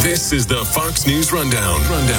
This is the Fox News Rundown.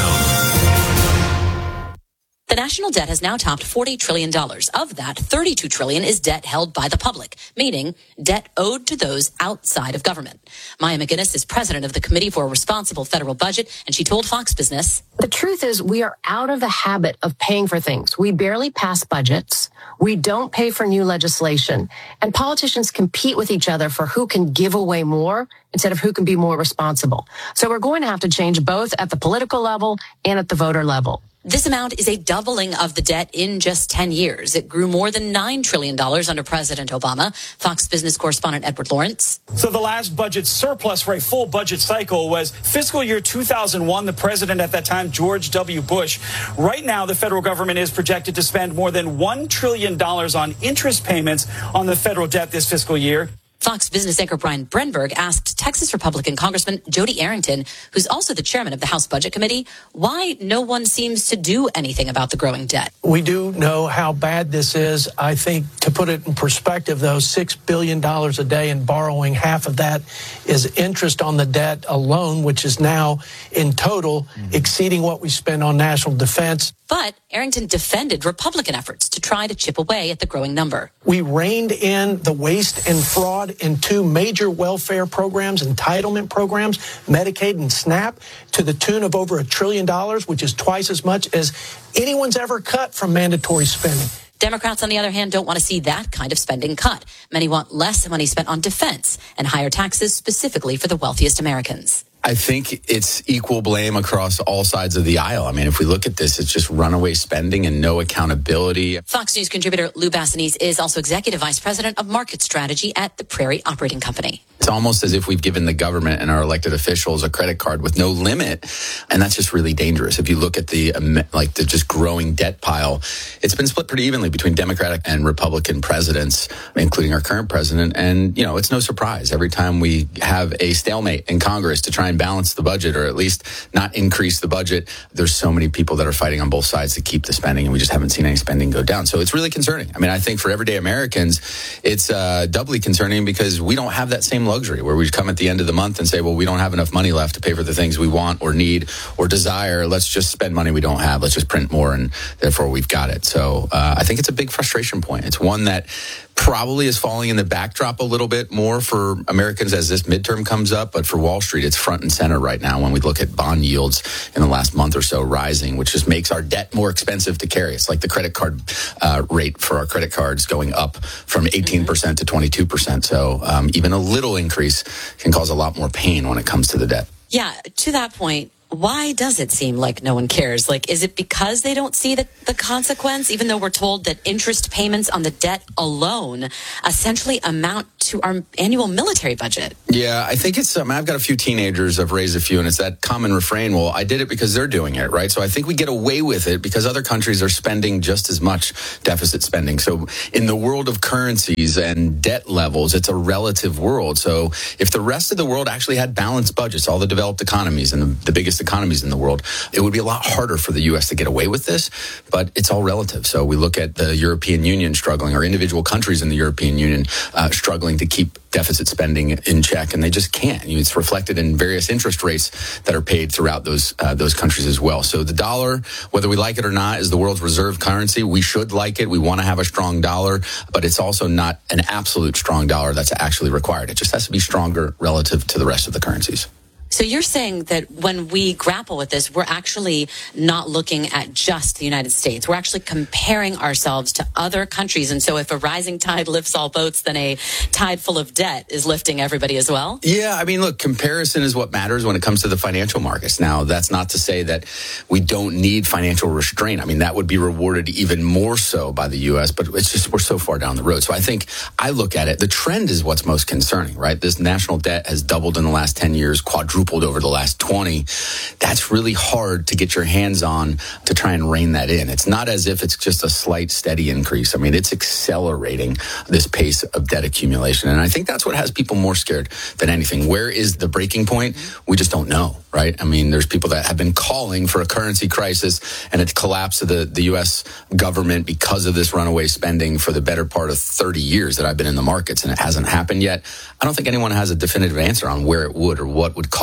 The national debt has now topped $40 trillion. Of that, $32 trillion is debt held by the public, meaning debt owed to those outside of government. Maya McGinnis is president of the Committee for a Responsible Federal Budget, and she told Fox Business, "The truth is we are out of the habit of paying for things. We barely pass budgets. We don't pay for new legislation. And politicians compete with each other for who can give away more instead of who can be more responsible. So we're going to have to change both at the political level and at the voter level." This amount is a doubling of the debt in just 10 years. It grew more than $9 trillion under President Obama. Fox Business correspondent Edward Lawrence. So the last budget surplus for a full budget cycle was fiscal year 2001. The president at that time, George W. Bush. Right now, the federal government is projected to spend more than $1 trillion on interest payments on the federal debt this fiscal year. Fox Business anchor Brian Brenberg asked Texas Republican Congressman Jody Arrington, who's also the chairman of the House Budget Committee, why no one seems to do anything about the growing debt. We do know how bad this is. I think, to put it in perspective, though, $6 billion a day in borrowing, half of that is interest on the debt alone, which is now in total exceeding what we spend on national defense. But Arrington defended Republican efforts to try to chip away at the growing number. We reined in the waste and fraud in two major welfare programs, entitlement programs, Medicaid and SNAP, to the tune of over $1 trillion, which is twice as much as anyone's ever cut from mandatory spending. Democrats, on the other hand, don't want to see that kind of spending cut. Many want less money spent on defense and higher taxes specifically for the wealthiest Americans. I think it's equal blame across all sides of the aisle. I mean, if we look at this, it's just runaway spending and no accountability. Fox News contributor Lou Bassanese is also executive vice president of market strategy at the Prairie Operating Company. It's almost as if we've given the government and our elected officials a credit card with no limit, and that's just really dangerous. If you look at the just growing debt pile, it's been split pretty evenly between Democratic and Republican presidents, including our current president. And, you know, it's no surprise every time we have a stalemate in Congress to try and balance the budget, or at least not increase the budget, there's so many people that are fighting on both sides to keep the spending, and we just haven't seen any spending go down. So it's really concerning. I mean, I think for everyday Americans, it's doubly concerning because we don't have that same luxury where we come at the end of the month and say, well, we don't have enough money left to pay for the things we want or need or desire. Let's just spend money we don't have. Let's just print more, and therefore we've got it. So I think it's a big frustration point. It's one that probably is falling in the backdrop a little bit more for Americans as this midterm comes up. But for Wall Street, it's front and center right now when we look at bond yields in the last month or so rising, which just makes our debt more expensive to carry. It's like the credit card rate for our credit cards going up from 18% to 22%. So even a little increase can cause a lot more pain when it comes to the debt. Yeah, to that point, why does it seem like no one cares? Like, is it because they don't see the consequence, even though we're told that interest payments on the debt alone essentially amount to our annual military budget? Yeah, I think it's, I've got a few teenagers, I've raised a few, and it's that common refrain, well, I did it because they're doing it, right? So I think we get away with it because other countries are spending just as much deficit spending. So in the world of currencies and debt levels, it's a relative world. So if the rest of the world actually had balanced budgets, all the developed economies and the biggest economies in the world, it would be a lot harder for the U.S. to get away with this, but it's all relative. So we look at the European Union struggling, or individual countries in the European Union struggling to keep deficit spending in check, and they just can't. It's reflected in various interest rates that are paid throughout those countries as well. So the dollar, whether we like it or not, is the world's reserve currency. We should like it. We want to have a strong dollar, but it's also not an absolute strong dollar that's actually required. It just has to be stronger relative to the rest of the currencies. So you're saying that when we grapple with this, we're actually not looking at just the United States. We're actually comparing ourselves to other countries. And so if a rising tide lifts all boats, then a tide full of debt is lifting everybody as well? Yeah, I mean, look, comparison is what matters when it comes to the financial markets. Now, that's not to say that we don't need financial restraint. I mean, that would be rewarded even more so by the U.S., but it's just we're so far down the road. So I think I look at it, the trend is what's most concerning, right? This national debt has doubled in the last 10 years, quadrupled over the last 20. That's really hard to get your hands on to try and rein that in. It's not as if it's just a slight, steady increase. I mean, it's accelerating this pace of debt accumulation. And I think that's what has people more scared than anything. Where is the breaking point? We just don't know, right? I mean, there's people that have been calling for a currency crisis and a collapse of the U.S. government because of this runaway spending for the better part of 30 years that I've been in the markets, and it hasn't happened yet. I don't think anyone has a definitive answer on where it would or what would cause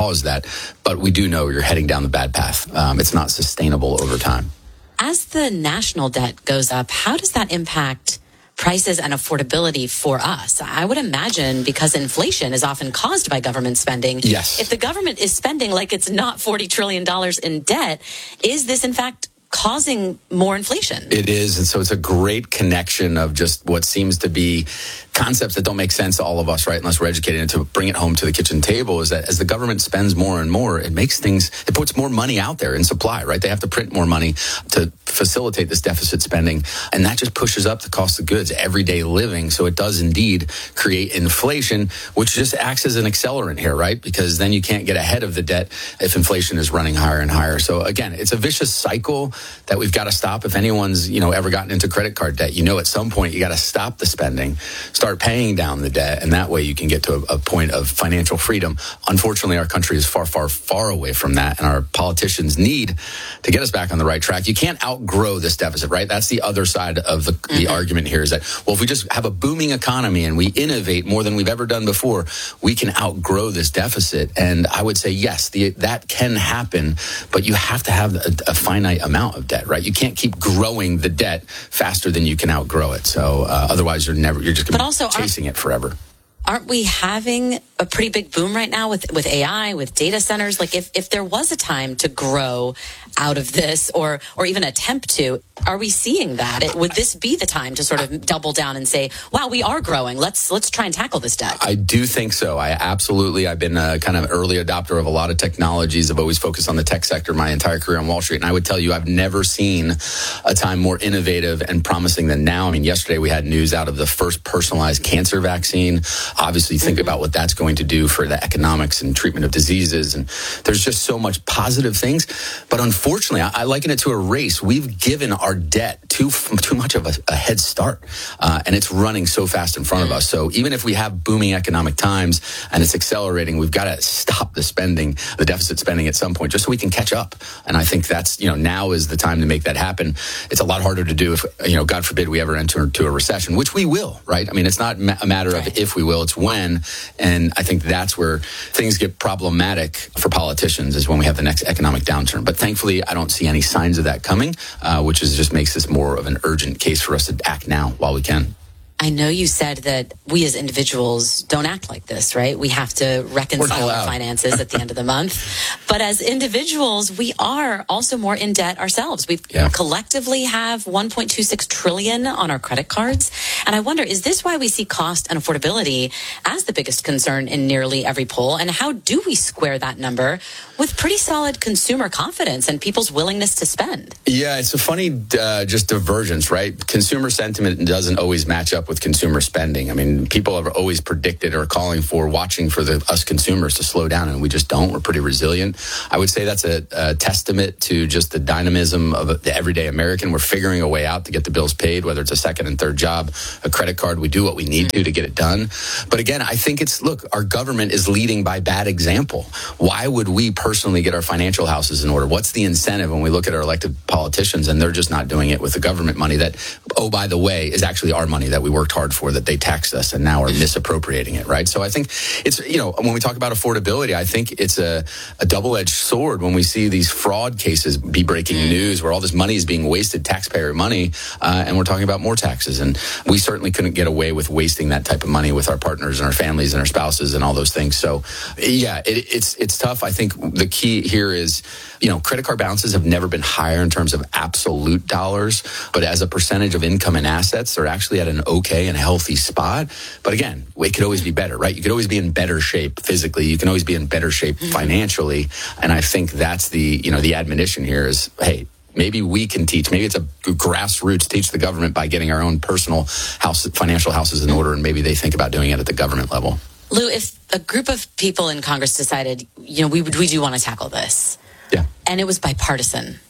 caused that. But we do know you're heading down the bad path. It's not sustainable over time. As the national debt goes up, how does that impact prices and affordability for us? I would imagine because inflation is often caused by government spending. Yes. If the government is spending like it's not $40 trillion in debt, is this in fact causing more inflation? It is. And so it's a great connection of just what seems to be concepts that don't make sense to all of us, right? Unless we're educated. And to bring it home to the kitchen table is that as the government spends more and more, it puts more money out there in supply, right? They have to print more money to facilitate this deficit spending. And that just pushes up the cost of goods, everyday living. So it does indeed create inflation, which just acts as an accelerant here, right? Because then you can't get ahead of the debt if inflation is running higher and higher. So again, it's a vicious cycle that we've got to stop. If anyone's, ever gotten into credit card debt, at some point you got to stop the spending, start paying down the debt, and that way you can get to a point of financial freedom. Unfortunately, our country is far, far, far away from that, and our politicians need to get us back on the right track. You can't outgrow this deficit, right? That's the other side of the argument here is that, well, if we just have a booming economy and we innovate more than we've ever done before, we can outgrow this deficit. And I would say, yes, that can happen, but you have to have a finite amount of debt, right? You can't keep growing the debt faster than you can outgrow it. So otherwise, you're just going to be chasing it forever. Aren't we having a pretty big boom right now with AI, with data centers? Like if there was a time to grow out of this or even attempt to, are we seeing that? Would this be the time to sort of double down and say, wow, we are growing. Let's try and tackle this debt? I do think so. I've been a kind of early adopter of a lot of technologies. I've always focused on the tech sector my entire career on Wall Street. And I would tell you, I've never seen a time more innovative and promising than now. I mean, yesterday we had news out of the first personalized cancer vaccine. Obviously, think about what that's going to do for the economics and treatment of diseases. And there's just so much positive things. But unfortunately, I liken it to a race. We've given our debt too much of a head start. And it's running so fast in front of us. So even if we have booming economic times and it's accelerating, we've got to stop the deficit spending at some point, just so we can catch up. And I think that's, now is the time to make that happen. It's a lot harder to do if, God forbid we ever enter into a recession, which we will, right? I mean, it's not a matter of if we will, it's when. And I think that's where things get problematic for politicians, is when we have the next economic downturn. But thankfully, I don't see any signs of that coming, which just makes this more of an urgent case for us to act now while we can. I know you said that we as individuals don't act like this, right? We have to reconcile our finances at the end of the month. But as individuals, we are also more in debt ourselves. We collectively have $1.26 trillion on our credit cards. And I wonder, is this why we see cost and affordability as the biggest concern in nearly every poll? And how do we square that number with pretty solid consumer confidence and people's willingness to spend? Yeah, it's a funny just divergence, right? Consumer sentiment doesn't always match up with consumer spending. I mean, people have always predicted or watching for us consumers to slow down, and we just don't. We're pretty resilient. I would say that's a testament to just the dynamism of the everyday American. We're figuring a way out to get the bills paid, whether it's a second and third job, a credit card. We do what we need to get it done. But again, I think our government is leading by bad example. Why would we personally get our financial houses in order? What's the incentive when we look at our elected politicians and they're just not doing it with the government money that, oh, by the way, is actually our money that we worked hard for, that they taxed us and now are misappropriating it, right? So I think it's, when we talk about affordability, I think it's a double-edged sword when we see these fraud cases be breaking news where all this money is being wasted, taxpayer money, and we're talking about more taxes. And we certainly couldn't get away with wasting that type of money with our partners and our families and our spouses and all those things. So yeah, it's tough. I think the key here is, credit card balances have never been higher in terms of absolute dollars, but as a percentage of income and assets, they're actually at an okay and healthy spot. But again, it could always be better, right? You could always be in better shape physically. You can always be in better shape financially. And I think that's the admonition here is, hey, maybe we can teach. Maybe it's a grassroots teach the government by getting our own personal financial houses in order, and maybe they think about doing it at the government level. Lou, if a group of people in Congress decided, we do want to tackle this, and it was bipartisan,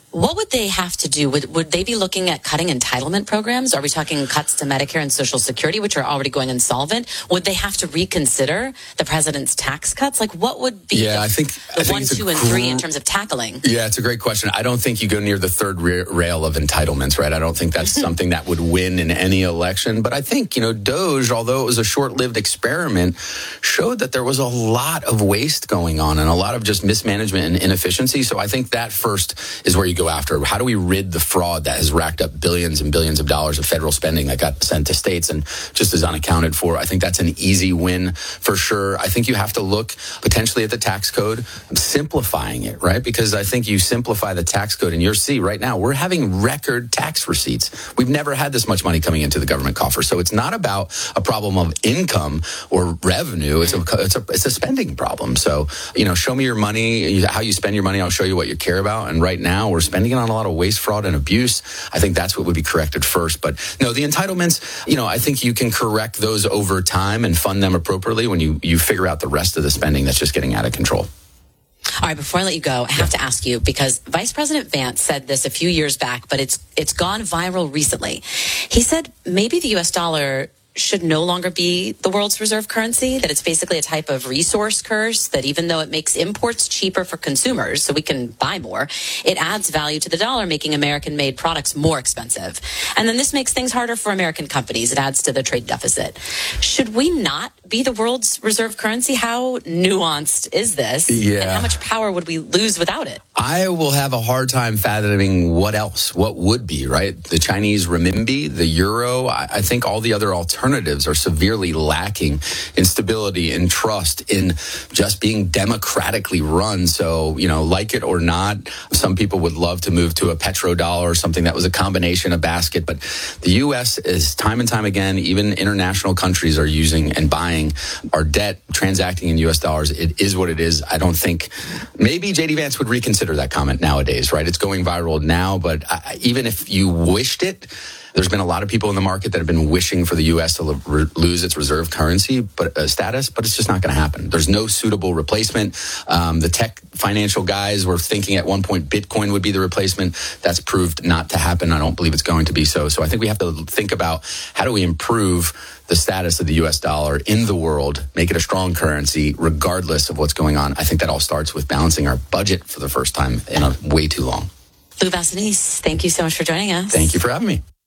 What would they have to do? Would they be looking at cutting entitlement programs? Are we talking cuts to Medicare and Social Security, which are already going insolvent? Would they have to reconsider the president's tax cuts? Like, what would be I think 1, 2, and 3 in terms of tackling? Yeah, it's a great question. I don't think you go near the third rail of entitlements, right? I don't think that's something that would win in any election. But I think, DOGE, although it was a short-lived experiment, showed that there was a lot of waste going on and a lot of just mismanagement and inefficiency. So I think that first is where you go after. How do we rid the fraud that has racked up billions and billions of dollars of federal spending that got sent to states and just is unaccounted for? I think that's an easy win for sure. I think you have to look potentially at the tax code, simplifying it, right? Because I think you simplify the tax code and you'll see right now we're having record tax receipts. We've never had this much money coming into the government coffer. So it's not about a problem of income or revenue. It's a spending problem. So, show me your money, how you spend your money. I'll show you what you care about. And right now we're spending it on a lot of waste, fraud, and abuse. I think that's what would be corrected first. But no, the entitlements, I think you can correct those over time and fund them appropriately when you figure out the rest of the spending that's just getting out of control. All right, before I let you go, I have to ask you, because Vice President Vance said this a few years back, but it's gone viral recently. He said maybe the U.S. dollar should no longer be the world's reserve currency, that it's basically a type of resource curse, that even though it makes imports cheaper for consumers so we can buy more, it adds value to the dollar, making American-made products more expensive. And then this makes things harder for American companies. It adds to the trade deficit. Should we not be the world's reserve currency? How nuanced is this? Yeah. And how much power would we lose without it? I will have a hard time fathoming what would be, right? The Chinese renminbi, the euro, I think all the other alternatives are severely lacking in stability and trust, in just being democratically run. So, like it or not, some people would love to move to a petrodollar or something that was a combination, a basket. But the U.S. is time and time again, even international countries are using and buying our debt, transacting in U.S. dollars. It is what it is. I don't think, maybe J.D. Vance would reconsider that comment nowadays, right? It's going viral now, but even if you wished it, there's been a lot of people in the market that have been wishing for the U.S. to lose its reserve currency status, but it's just not going to happen. There's no suitable replacement. The tech financial guys were thinking at one point Bitcoin would be the replacement. That's proved not to happen. I don't believe it's going to be so. So I think we have to think about how do we improve the status of the U.S. dollar in the world, make it a strong currency regardless of what's going on. I think that all starts with balancing our budget for the first time in way too long. Lou Bassanese, thank you so much for joining us. Thank you for having me.